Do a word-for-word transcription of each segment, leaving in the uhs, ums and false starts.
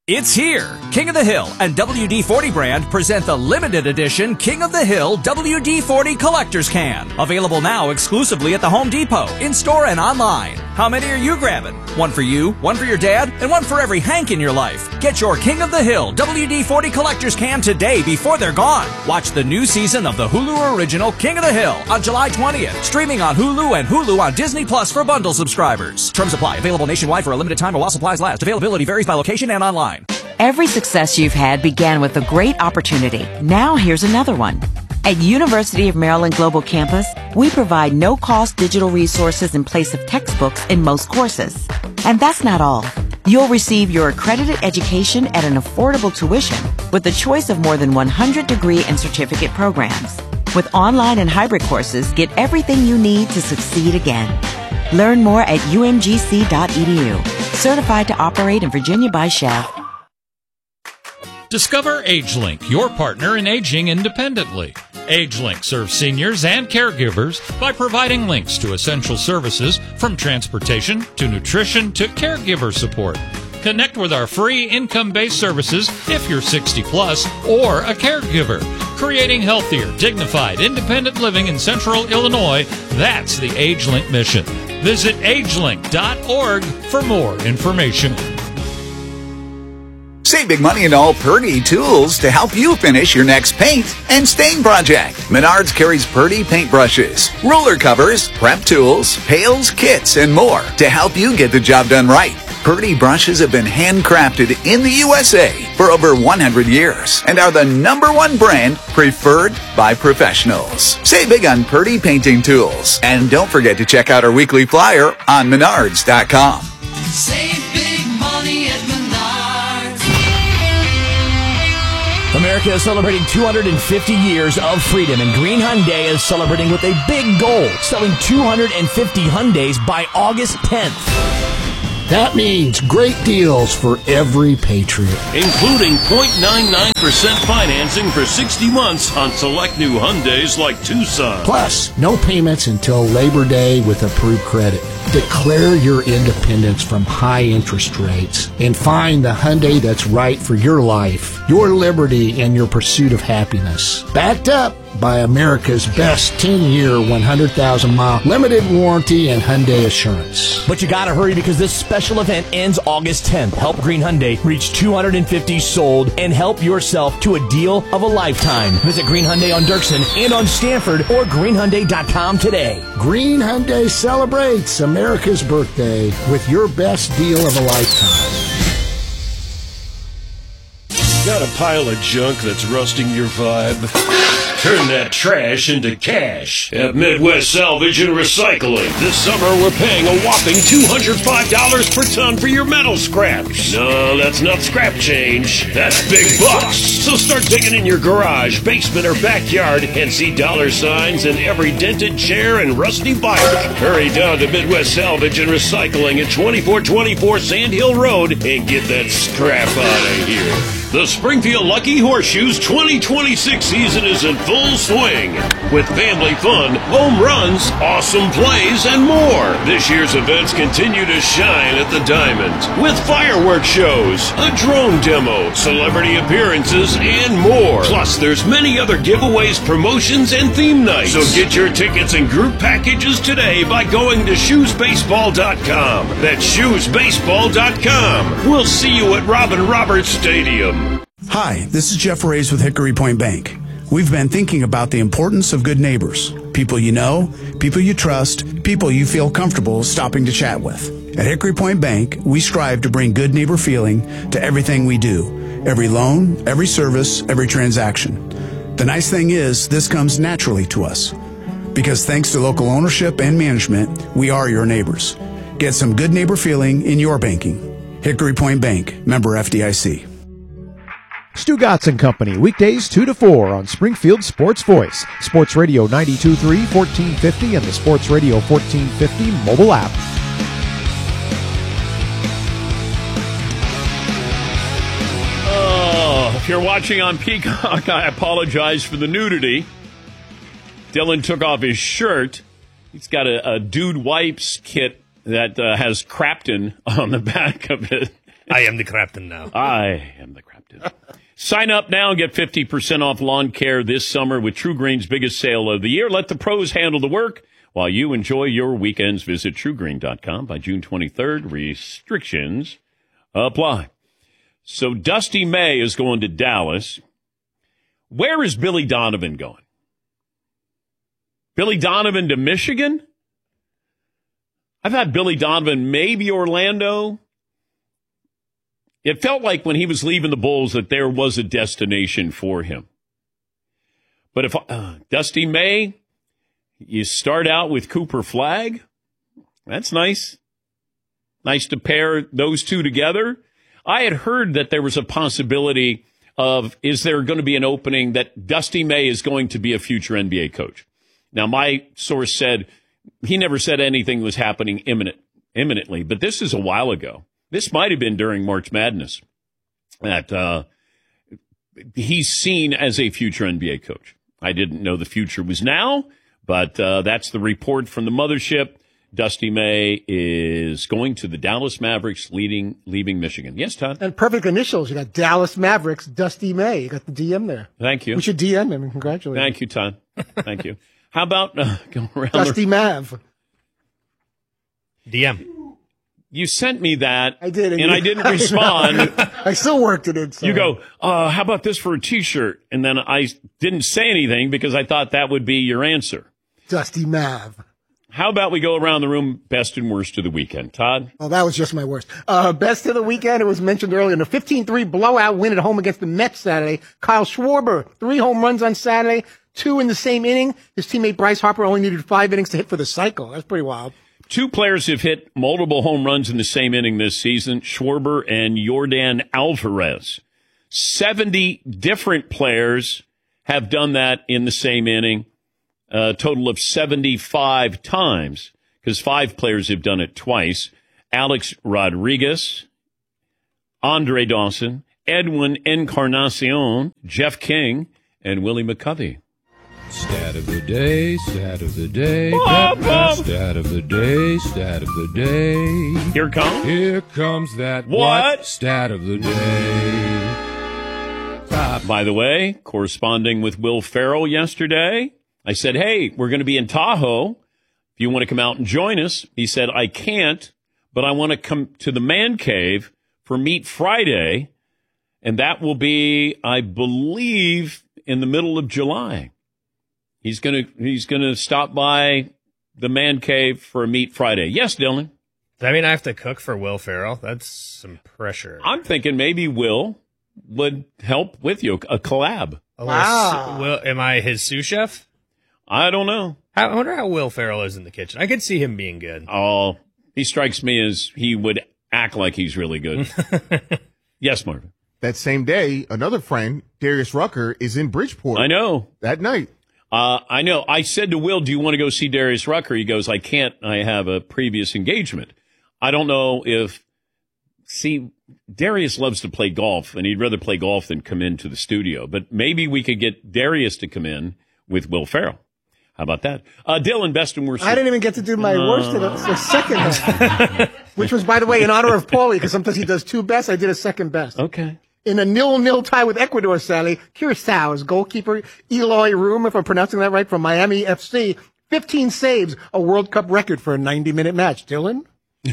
It's here! King of the Hill and W D forty brand present the limited edition King of the Hill W D forty Collector's Can. Available now exclusively at the Home Depot, in-store and online. How many are you grabbing? One for you, one for your dad, and one for every Hank in your life. Get your King of the Hill W D forty Collector's Can today before they're gone. Watch the new season of the Hulu original King of the Hill on July twentieth. Streaming on Hulu and Hulu on Disney Plus for bundle subscribers. Terms apply. Available nationwide for a limited time or while supplies last. Availability varies by location and online. Every success you've had began with a great opportunity. Now here's another one. At University of Maryland Global Campus, we provide no-cost digital resources in place of textbooks in most courses. And that's not all. You'll receive your accredited education at an affordable tuition with a choice of more than one hundred degree and certificate programs. With online and hybrid courses, get everything you need to succeed again. Learn more at U M G C dot E D U. Certified to operate in Virginia by S C H E F. Discover AgeLink, your partner in aging independently. AgeLink serves seniors and caregivers by providing links to essential services from transportation to nutrition to caregiver support. Connect with our free income-based services if you're sixty plus or a caregiver. Creating healthier, dignified, independent living in Central Illinois, that's the AgeLink mission. Visit agelink dot org for more information. Save big money in all Purdy tools to help you finish your next paint and stain project. Menards carries Purdy paintbrushes, ruler covers, prep tools, pails, kits, and more to help you get the job done right. Purdy brushes have been handcrafted in the U S A for over one hundred years and are the number one brand preferred by professionals. Save big on Purdy painting tools. And don't forget to check out our weekly flyer on menards dot com. Save big money at Menards. America is celebrating two hundred fifty years of freedom, and Green Hyundai is celebrating with a big goal, selling two hundred fifty Hyundais by August tenth. That means great deals for every Patriot. Including zero point nine nine percent financing for sixty months on select new Hyundais like Tucson. Plus, no payments until Labor Day with approved credit. Declare your independence from high interest rates and find the Hyundai that's right for your life, your liberty, and your pursuit of happiness. Backed up by America's best ten-year, one hundred thousand mile limited warranty and Hyundai Assurance. But you gotta hurry because this special event ends August tenth. Help Green Hyundai reach two hundred fifty sold and help yourself to a deal of a lifetime. Visit Green Hyundai on Dirksen and on Stanford or green hyundai dot com today. Green Hyundai celebrates America's birthday with your best deal of a lifetime. Got a pile of junk that's rusting your vibe? Turn that trash into cash at Midwest Salvage and Recycling. This summer, we're paying a whopping two hundred five dollars per ton for your metal scraps. No, that's not scrap change. That's big bucks. So start digging in your garage, basement, or backyard and see dollar signs in every dented chair and rusty bike. Hurry down to Midwest Salvage and Recycling at twenty-four twenty-four Sand Hill Road and get that scrap out of here. The Springfield Lucky Horseshoes twenty twenty-six season is in full swing with family fun, home runs, awesome plays, and more. This year's events continue to shine at the Diamond with fireworks shows, a drone demo, celebrity appearances, and more. Plus, there's many other giveaways, promotions, and theme nights. So get your tickets and group packages today by going to shoes baseball dot com. That's shoes baseball dot com. We'll see you at Robin Roberts Stadium. Hi, this is Jeff Reyes with Hickory Point Bank. We've been thinking about the importance of good neighbors, people you know, people you trust, people you feel comfortable stopping to chat with. At Hickory Point Bank, we strive to bring good neighbor feeling to everything we do, every loan, every service, every transaction. The nice thing is, this comes naturally to us. Because thanks to local ownership and management, we are your neighbors. Get some good neighbor feeling in your banking. Hickory Point Bank, member F D I C. Stu Gatz and Company, weekdays two to four on Springfield Sports Voice, Sports Radio ninety-two point three, fourteen fifty, and the Sports Radio fourteen fifty mobile app. Oh, if you're watching on Peacock, I apologize for the nudity. Dylan took off his shirt. He's got a, a Dude Wipes kit that uh, has Crapton on the back of it. I am the captain now. I am the captain. Sign up now and get fifty percent off lawn care this summer with True Green's biggest sale of the year. Let the pros handle the work while you enjoy your weekends. Visit true green dot com by June twenty-third. Restrictions apply. So Dusty May is going to Dallas. Where is Billy Donovan going? Billy Donovan to Michigan? I've had Billy Donovan, maybe Orlando. It felt like when he was leaving the Bulls that there was a destination for him. But if uh, Dusty May, you start out with Cooper Flagg. That's nice. Nice to pair those two together. I had heard that there was a possibility of, is there going to be an opening that Dusty May is going to be a future N B A coach? Now, my source said he never said anything was happening imminent, imminently, but this is a while ago. This might have been during March Madness that uh, he's seen as a future N B A coach. I didn't know the future was now, but uh, that's the report from the mothership. Dusty May is going to the Dallas Mavericks, leading, leaving Michigan. Yes, Todd? And perfect initials. You got Dallas Mavericks, Dusty May. You got the D M there. Thank you. We should D M him and congratulate him. Thank you, Todd. Thank you. How about uh, going around Dusty the... Mav. D M. You sent me that. I did. And, and I didn't respond. I still worked it in. So. You go, uh, how about this for a T-shirt? And then I didn't say anything because I thought that would be your answer. Dusty Mav. How about we go around the room, best and worst of the weekend? Todd? Oh, that was just my worst. Uh, best of the weekend, it was mentioned earlier, in a fifteen three blowout win at home against the Mets Saturday. Kyle Schwarber, three home runs on Saturday, two in the same inning. His teammate Bryce Harper only needed five innings to hit for the cycle. That's pretty wild. Two players have hit multiple home runs in the same inning this season, Schwarber and Yordan Alvarez. seventy different players have done that in the same inning. A total of seventy-five times, because five players have done it twice. Alex Rodriguez, Andre Dawson, Edwin Encarnacion, Jeff King, and Willie McCovey. Stat of the day, stat of the day, Bob, Bob. stat of the day, stat of the day. Here comes? Here comes that what? what? Stat of the day. Top. By the way, corresponding with Will Ferrell yesterday, I said, hey, we're going to be in Tahoe. If you want to come out and join us. He said, I can't, but I want to come to the Man Cave for Meat Friday. And that will be, I believe, in the middle of July. He's going to he's going to stop by the Man Cave for a Meat Friday. Yes, Dylan? Does that mean I have to cook for Will Ferrell? That's some pressure. I'm thinking maybe Will would help with you, a collab. Oh, wow. Will, am I his sous chef? I don't know. I wonder how Will Ferrell is in the kitchen. I could see him being good. Oh, he strikes me as he would act like he's really good. Yes, Marvin. That same day, another friend, Darius Rucker, is in Bridgeport. I know. That night. Uh, I know. I said to Will, do you want to go see Darius Rucker? He goes, I can't. I have a previous engagement. I don't know if, see, Darius loves to play golf, and he'd rather play golf than come into the studio. But maybe we could get Darius to come in with Will Ferrell. How about that? Uh, Dylan, best and worst. I didn't even get to do my uh, worst in the, the second half, which was, by the way, in honor of Paulie, because sometimes he does two best. I did a second best. Okay. In a nil-nil tie with Ecuador, Sally, Curaçao's goalkeeper Eloy Room, if I'm pronouncing that right, from Miami F C, fifteen saves, a World Cup record for a ninety-minute match. Dylan?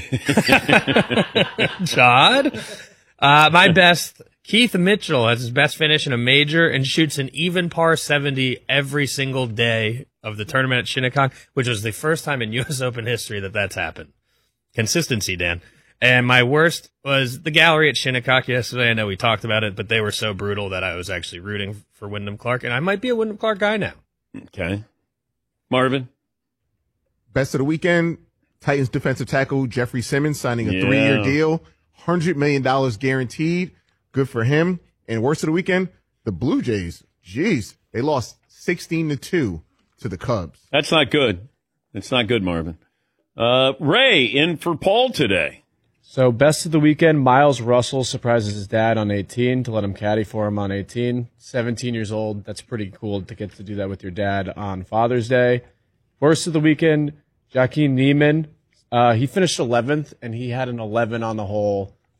Todd? Uh, my best, Keith Mitchell has his best finish in a major and shoots an even par seventy every single day of the tournament at Shinnecock, which was the first time in U S Open history that that's happened. Consistency, Dan. And my worst was the gallery at Shinnecock yesterday. I know we talked about it, but they were so brutal that I was actually rooting for Wyndham Clark, and I might be a Wyndham Clark guy now. Okay. Marvin? Best of the weekend, Titans defensive tackle Jeffrey Simmons signing a Yeah. three-year deal, one hundred million dollars guaranteed. Good for him. And worst of the weekend, the Blue Jays. Jeez, they lost sixteen to two to the Cubs. That's not good. That's not good, Marvin. Uh, Ray, in for Paul today. So, best of the weekend, Miles Russell surprises his dad on eighteen to let him caddy for him on eighteen. seventeen years old. That's pretty cool to get to do that with your dad on Father's Day. Worst of the weekend, Joaquin Neiman. Uh, he finished eleventh, and he had an eleven on the hole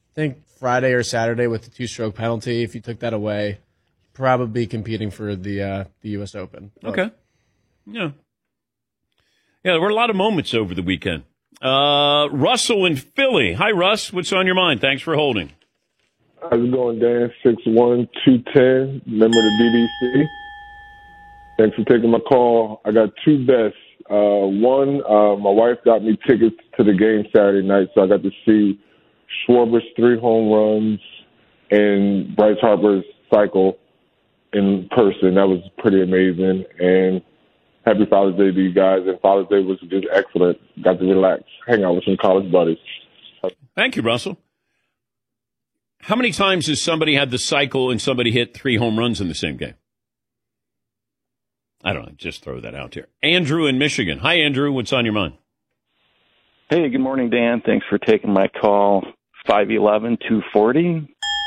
I think Friday or Saturday with the two-stroke penalty, if you took that away, probably competing for the uh, the U S Open. But Okay. Yeah. Yeah, there were a lot of moments over the weekend. Uh, Russell in Philly. Hi, Russ. What's on your mind? Thanks for holding. How's it going, Dan? six one, two ten, member of the B D C. Thanks for taking my call. I got two bets. Uh, one, uh, my wife got me tickets to the game Saturday night, so I got to see Schwarber's three home runs and Bryce Harper's cycle in person. That was pretty amazing. And happy Father's Day to you guys. And Father's Day was just excellent. Got to relax, hang out with some college buddies. Thank you, Russell. How many times has somebody had the cycle and somebody hit three home runs in the same game? I don't know. Just throw that out there. Andrew in Michigan. Hi, Andrew. What's on your mind? Hey, good morning, Dan. Thanks for taking my call. five eleven, two forty.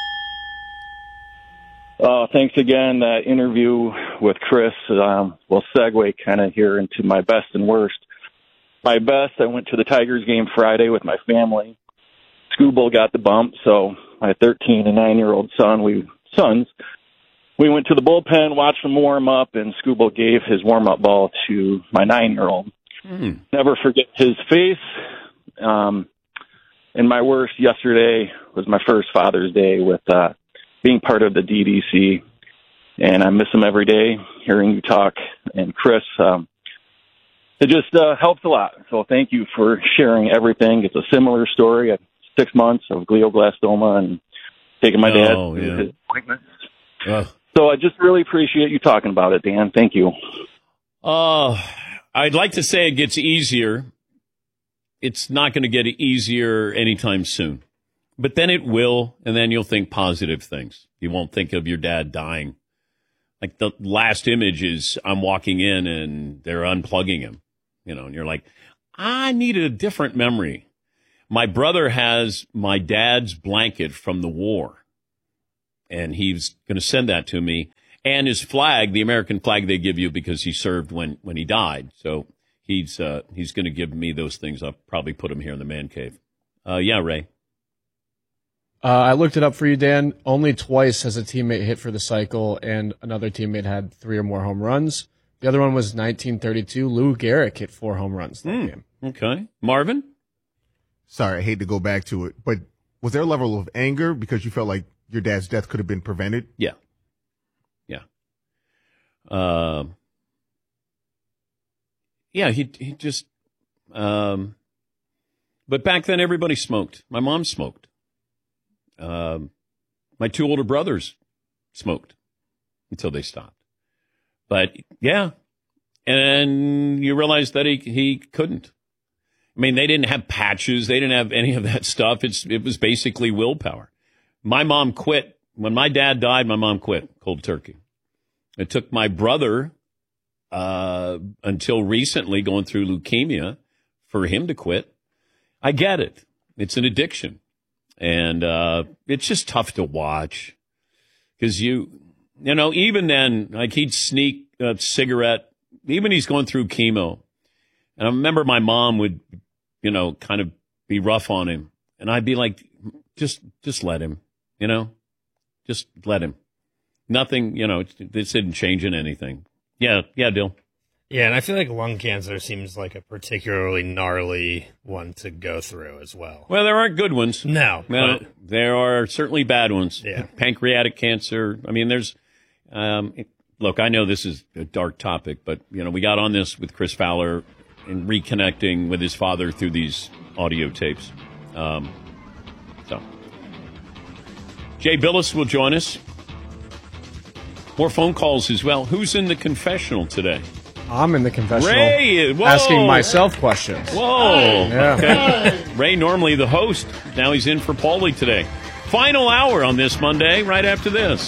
Uh, thanks again. That interview with Chris um, will segue kind of here into my best and worst. My best, I went to the Tigers game Friday with my family. Scooble got the bump, so my thirteen and nine-year-old son, we sons, we went to the bullpen, watched them warm up, and Scooble gave his warm-up ball to my nine-year-old. Mm. Never forget his face. Um, and my worst yesterday was my first Father's Day with uh, being part of the D D C, and I miss him every day, hearing you talk. And Chris, um, it just uh, helps a lot. So thank you for sharing everything. It's a similar story. I had six months of glioblastoma and taking my dad Oh, to yeah. his appointments. Uh, So I just really appreciate you talking about it, Dan. Thank you. uh, I'd like to say it gets easier. It's not going to get easier anytime soon. But then it will, and then you'll think positive things. You won't think of your dad dying. Like the last image is I'm walking in and they're unplugging him, you know, and you're like, I needed a different memory. My brother has my dad's blanket from the war, and he's going to send that to me, and his flag, the American flag they give you because he served when, when he died. So he's uh, he's going to give me those things. I'll probably put them here in the man cave. Uh, yeah, Ray. Uh, I looked it up for you, Dan. Only twice has a teammate hit for the cycle, and another teammate had three or more home runs. The other one was nineteen thirty-two. Lou Gehrig hit four home runs that Mm, game. Okay. Marvin? Sorry, I hate to go back to it, but was there a level of anger because you felt like your dad's death could have been prevented? Yeah. Yeah. Uh, yeah, he he just um, but back then everybody smoked. My mom smoked. Um, my two older brothers smoked until they stopped. But yeah, and you realize that he he couldn't. I mean, they didn't have patches. They didn't have any of that stuff. It's it was basically willpower. My mom quit. When my dad died, my mom quit cold turkey. It took my brother uh, until recently going through leukemia for him to quit. I get it. It's an addiction. And uh, it's just tough to watch because you, you know, even then, like he'd sneak a cigarette, even he's going through chemo. And I remember my mom would, you know, kind of be rough on him. And I'd be like, just, just let him, you know, just let him. Nothing, you know, this isn't changing anything. Yeah. Yeah, Dill. Yeah, and I feel like lung cancer seems like a particularly gnarly one to go through as well. Well, there aren't good ones. No. No, but- there are certainly bad ones. Yeah. Pancreatic cancer. I mean, there's, um, look, I know this is a dark topic, but, you know, we got on this with Chris Fowler and reconnecting with his father through these audio tapes. Um, so, Jay Billis will join us. More phone calls as well. Who's in the confessional today? I'm in the confessional Ray, whoa. asking myself questions. Whoa. Yeah. Okay. Ray, normally the host. Now he's in for Paulie today. Final hour on this Monday, right after this.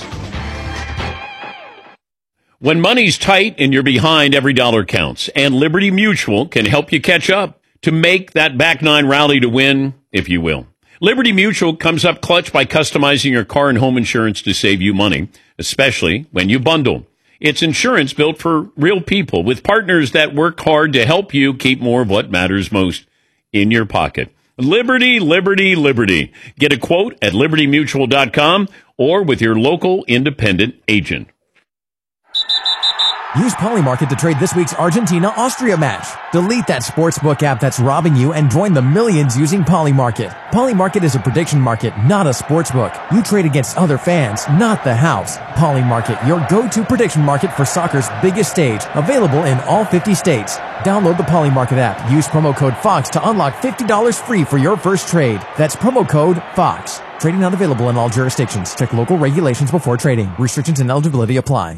When money's tight and you're behind, every dollar counts. And Liberty Mutual can help you catch up to make that back nine rally to win, if you will. Liberty Mutual comes up clutch by customizing your car and home insurance to save you money, especially when you bundle. It's insurance built for real people with partners that work hard to help you keep more of what matters most in your pocket. Liberty, liberty, liberty. Get a quote at liberty mutual dot com or with your local independent agent. Use Polymarket to trade this week's Argentina-Austria match. Delete that sportsbook app that's robbing you and join the millions using Polymarket. Polymarket is a prediction market, not a sportsbook. You trade against other fans, not the house. Polymarket, your go-to prediction market for soccer's biggest stage. Available in all fifty states. Download the Polymarket app. Use promo code FOX to unlock fifty dollars free for your first trade. That's promo code FOX. Trading not available in all jurisdictions. Check local regulations before trading. Restrictions and eligibility apply.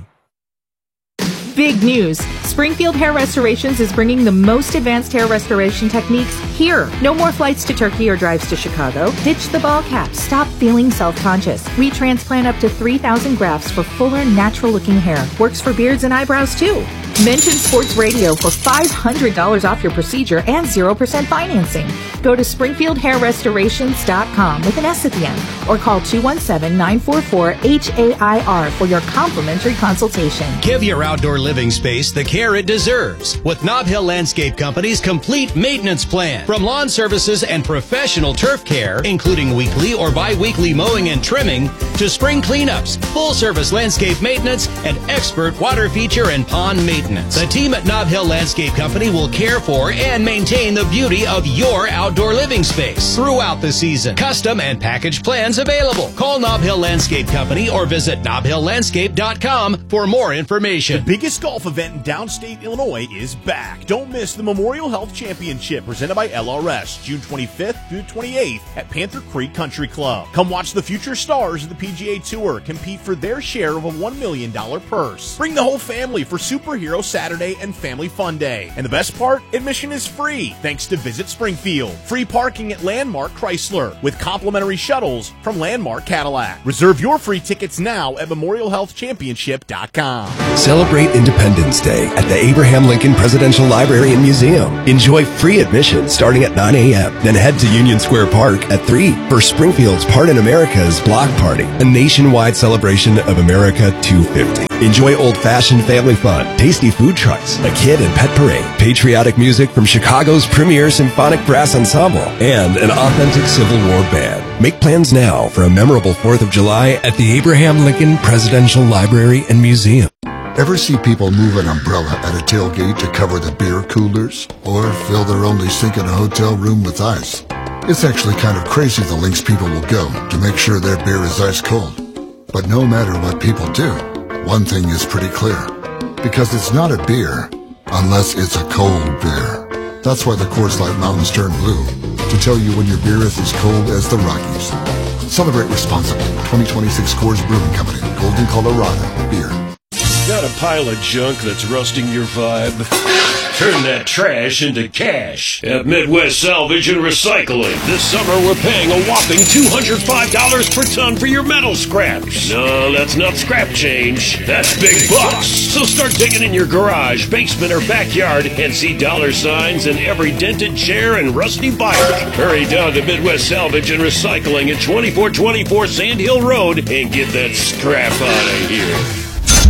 Big news. Springfield Hair Restorations is bringing the most advanced hair restoration techniques here. No more flights to Turkey or drives to Chicago. Ditch the ball cap. Stop feeling self-conscious. We transplant up to three thousand grafts for fuller, natural-looking hair. Works for beards and eyebrows, too. Mention Sports Radio for five hundred dollars off your procedure and zero percent financing. Go to springfield hair restorations dot com with an S at the end or call two one seven, nine four four, H A I R for your complimentary consultation. Give your outdoor living space the care it deserves with Nob Hill Landscape Company's complete maintenance plan. From lawn services and professional turf care, including weekly or bi-weekly mowing and trimming, to spring cleanups, full-service landscape maintenance, and expert water feature and pond maintenance. The team at Nob Hill Landscape Company will care for and maintain the beauty of your outdoor living space throughout the season. Custom and package plans available. Call Nob Hill Landscape Company or visit nob hill landscape dot com for more information. The biggest golf event in downstate Illinois is back. Don't miss the Memorial Health Championship presented by L R S, June twenty-fifth through twenty-eighth at Panther Creek Country Club. Come watch the future stars of the P G A Tour compete for their share of a one million dollars purse. Bring the whole family for Superhero Saturday and Family Fun Day. And the best part, admission is free thanks to Visit Springfield. Free parking at Landmark Chrysler with complimentary shuttles from Landmark Cadillac. Reserve your free tickets now at memorial health championship dot com. Celebrate Independence Day at the Abraham Lincoln Presidential Library and Museum. Enjoy free admission starting at nine a.m. Then head to Union Square Park at three for Springfield's Part in America's Block Party, a nationwide celebration of America two fifty. Enjoy old-fashioned family fun, tasty food trucks, a kid and pet parade, patriotic music from Chicago's premier symphonic brass ensemble, and an authentic Civil War band. Make plans now for a memorable fourth of July at the Abraham Lincoln Presidential Library and Museum. Ever see people move an umbrella at a tailgate to cover the beer coolers? Or fill their only sink in a hotel room with ice? It's actually kind of crazy the lengths people will go to make sure their beer is ice cold. But no matter what people do, one thing is pretty clear. Because it's not a beer unless it's a cold beer. That's why the Coors Light Mountains turn blue, to tell you when your beer is as cold as the Rockies. Celebrate responsibly. twenty twenty-six Coors Brewing Company, Golden, Colorado. Beer. Got a pile of junk that's rusting your vibe? Turn that trash into cash at Midwest Salvage and Recycling. This summer, we're paying a whopping two hundred five dollars per ton for your metal scraps. No, that's not scrap change. That's big bucks. So start digging in your garage, basement, or backyard and see dollar signs in every dented chair and rusty bike. Hurry down to Midwest Salvage and Recycling at twenty-four twenty-four Sand Hill Road and get that scrap out of here.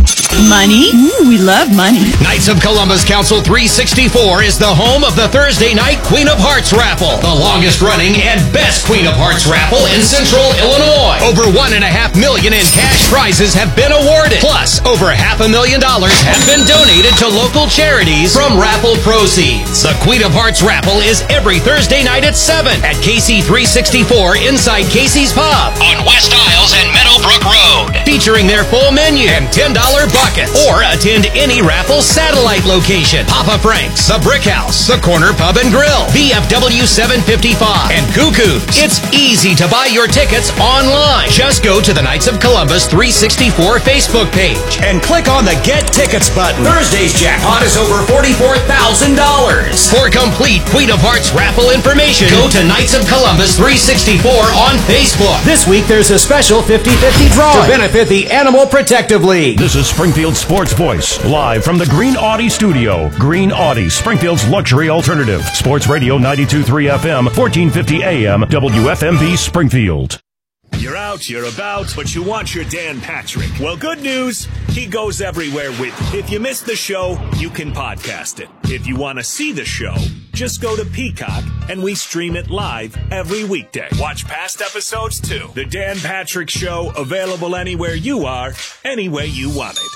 Money? Ooh, we love money. Knights of Columbus Council three sixty-four is the home of the Thursday night Queen of Hearts raffle, the longest running and best Queen of Hearts raffle in Central Illinois. Over one and a half million in cash prizes have been awarded. Plus, over half a million dollars have been donated to local charities from raffle proceeds. The Queen of Hearts raffle is every Thursday night at seven at K C three sixty-four inside Casey's Pub on West Isles and Meadowbrook Road, featuring their full menu and ten dollar buckets. Or attend any raffle satellite location. Papa Frank's, The Brick House, The Corner Pub and Grill, V F W seven fifty-five, and Cuckoo's. It's easy to buy your tickets online. Just go to the Knights of Columbus three sixty-four Facebook page and click on the Get Tickets button. Thursday's jackpot is over forty-four thousand dollars. For complete Queen of Hearts raffle information, go to Knights of Columbus three sixty-four on Facebook. This week there's a special fifty-fifty drawing to benefit the Animal Protective League. This is Springfield Sports Voice, live from the Green Audi studio. Green Audi, Springfield's luxury alternative. Sports Radio ninety-two point three F M, fourteen fifty A M, W F M V Springfield. You're out, you're about, but you want your Dan Patrick. Well, good news, he goes everywhere with you. If you missed the show, you can podcast it. If you want to see the show, just go to Peacock and we stream it live every weekday. Watch past episodes too. The Dan Patrick Show, available anywhere you are, any way you want it.